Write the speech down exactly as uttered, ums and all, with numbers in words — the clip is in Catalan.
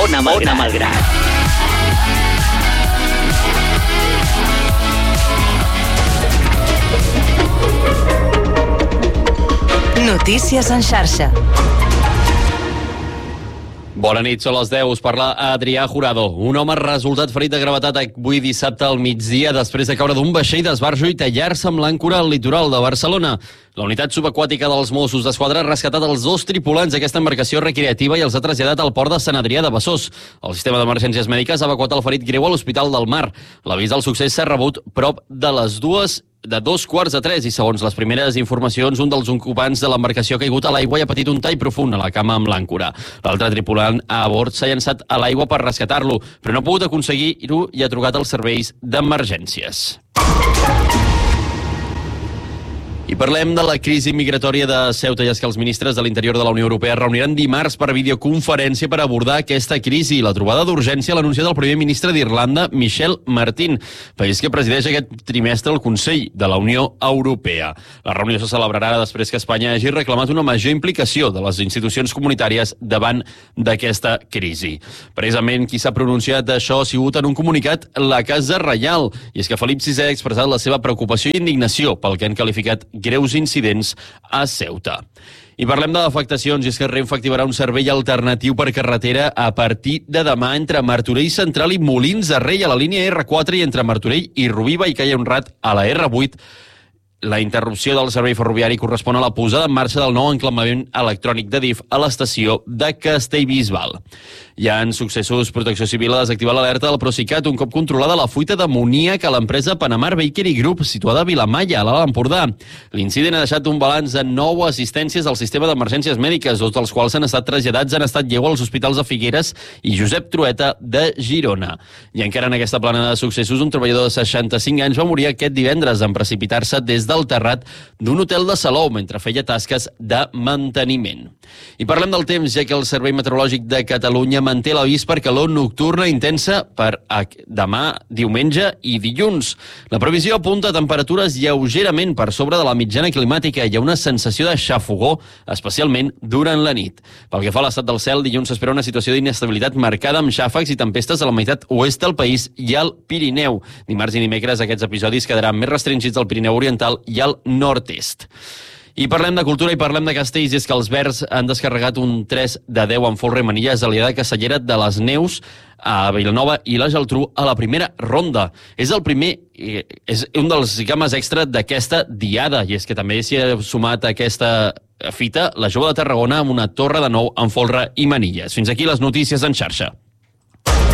Ona Malgrat. Ona Malgrat. Notícies en xarxa. Bona nit, són les deu. Us parla Adrià Jurado. Un home ha resultat ferit de gravetat avui dissabte al migdia després de caure d'un vaixell d'esbarjo i tallar-se amb l'àncora al litoral de Barcelona. La unitat subaquàtica dels Mossos d'Esquadra ha rescatat els dos tripulants d'aquesta embarcació recreativa i els ha traslladat al port de Sant Adrià de Besòs. El sistema d'emergències mèdiques ha evacuat el ferit greu a l'Hospital del Mar. L'avís del succés s'ha rebut prop de les dues de dos quarts de tres i segons les primeres informacions un dels ocupants de l'embarcació ha caigut a l'aigua i ha patit un tall profund a la cama amb l'àncora. L'altre tripulant a bord s'ha llançat a l'aigua per rescatar-lo, però no ha pogut aconseguir-ho i ha trucat als serveis d'emergències. I parlem de la crisi migratòria de Ceuta, i és que els ministres de l'Interior de la Unió Europea es reuniran dimarts per videoconferència per abordar aquesta crisi. La trobada d'urgència l'ha anunciat el primer ministre d'Irlanda, Michel Martin, país que presideix aquest trimestre el Consell de la Unió Europea. La reunió se celebrarà després que Espanya hagi reclamat una major implicació de les institucions comunitàries davant d'aquesta crisi. Precisament qui s'ha pronunciat d'això ha sigut en un comunicat la Casa Reial, i és que Felip sisè ha expressat la seva preocupació i indignació pel que han qualificat greus incidents a Ceuta. I parlem de afectacions, i és que Renfe activarà un servei alternatiu per carretera a partir de demà entre Martorell Central i Molins de Rei a la línia erre quatre i entre Martorell i Rubí Vallcar i Honrat a la erre vuit. La interrupció del servei ferroviari correspon a la posada en marxa del nou enclavament elèctronic de D I F a l'estació de Castellbisbal. Ja en successos, Protecció Civil ha desactivat l'alerta del Procicat un cop controlada la fuita d'amoníac a l'empresa Panamar Bakery Group, situada a Vilamalla, a l'Alt Empordà. L'incident ha deixat un balanç de nou assistències al sistema d'emergències mèdiques, dos dels quals han estat traslladats en estat lleu als hospitals de Figueres i Josep Trueta de Girona. I encara en aquesta plana de successos, un treballador de seixanta-cinc anys va morir aquest divendres en precipitar-se des del terrat d'un hotel de Salou mentre feia tasques de manteniment. I parlem del temps, ja que el Servei Meteorològic de Catalunya manté l'avís per calor nocturna intensa per demà, diumenge i dilluns. La previsió apunta a temperatures lleugerament per sobre de la mitjana climàtica i hi ha una sensació de xafogó, especialment durant la nit. Pel que fa a l'estat del cel, dilluns s'espera una situació d'inestabilitat marcada amb xàfecs i tempestes a la meitat oest del país i al Pirineu. Dimarts i dimecres aquests episodis quedaran més restringits al Pirineu Oriental i al nord-est. I parlem de cultura i parlem de castells, i és que els Verds han descarregat un tres de deu en folre i manilles a l'Iada Castellera de les Neus a Vilanova i la Geltrú a la primera ronda. És el primer, és un dels games extra d'aquesta diada, i és que també s'hi ha sumat a aquesta fita la Jove de Tarragona amb una torre de nou en folre i manilles. Fins aquí les notícies en xarxa.